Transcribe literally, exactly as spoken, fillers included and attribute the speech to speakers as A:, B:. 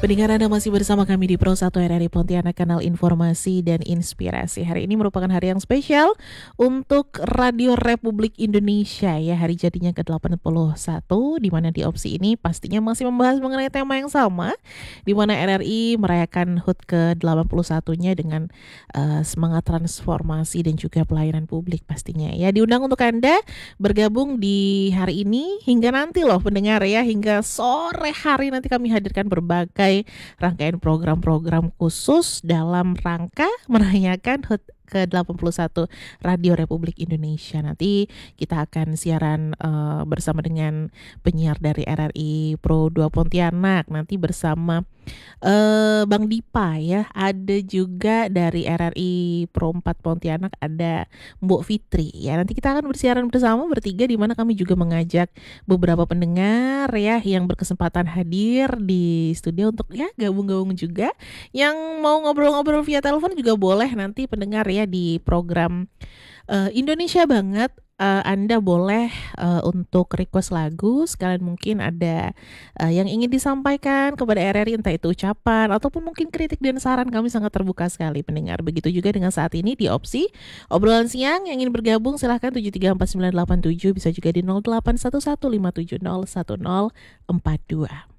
A: Pendengar Anda masih bersama kami di Pro satu R R I Pontianak, kanal informasi dan inspirasi. Hari ini merupakan hari yang spesial untuk Radio Republik Indonesia ya, hari jadinya ke delapan puluh satu, di mana di opsi ini pastinya masih membahas mengenai tema yang sama, di mana R R I merayakan H U T ke delapan puluh satunya dengan uh, semangat transformasi dan juga pelayanan publik pastinya ya. Diundang untuk Anda bergabung di hari ini hingga nanti loh pendengar ya, hingga sore hari nanti kami hadirkan berbagai rangkaian program-program khusus dalam rangka merayakan H U T ke delapan puluh satu Radio Republik Indonesia. Nanti kita akan siaran uh, bersama dengan penyiar dari R R I Pro dua Pontianak, nanti bersama uh, Bang Dipa ya. Ada juga dari R R I Pro empat Pontianak, ada Mbok Fitri ya. Nanti kita akan bersiaran bersama bertiga, di mana kami juga mengajak beberapa pendengar ya yang berkesempatan hadir di studio untuk ya gabung-gabung juga. Yang mau ngobrol-ngobrol via telepon juga boleh nanti pendengar ya, di program uh, Indonesia Banget. Uh, Anda boleh uh, untuk request lagu, sekalian mungkin ada uh, yang ingin disampaikan kepada R R I, entah itu ucapan ataupun mungkin kritik dan saran, kami sangat terbuka sekali pendengar. Begitu juga dengan saat ini di opsi obrolan siang, yang ingin bergabung silahkan tujuh tiga empat sembilan delapan tujuh, bisa juga di nol delapan satu satu lima tujuh nol satu nol empat dua.